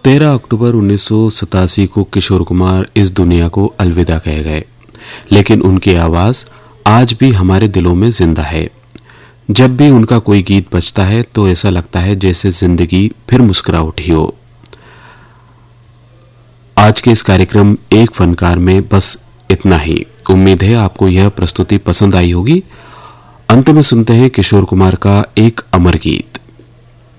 13 अक्टूबर 1987 को किशोर कुमार इस दुनिया को अलविदा कह गए, लेकिन उनकी आवाज आज भी हमारे दिलों में जिंदा है। जब भी उनका कोई गीत बजता है तो ऐसा लगता है जैसे जिंदगी फिर मुस्कुरा उठी हो। आज के इस कार्यक्रम एक फनकार में बस इतना ही। उम्मीद है आपको यह प्रस्तुति पसंद आई होगी। अंत में सुनते हैं किशोर कुमार का एक अमर गीत।